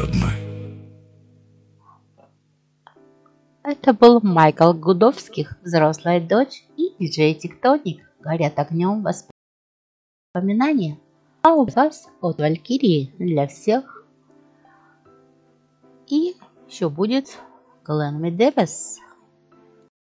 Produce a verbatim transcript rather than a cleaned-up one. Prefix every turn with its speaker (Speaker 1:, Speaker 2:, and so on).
Speaker 1: родной.
Speaker 2: Это был Майкл Гудовских, «Взрослая дочь» и диджей Тектоник. Горят огнем воспоминания. А у вас от Валькирии для всех. И еще будет Глен Медевес.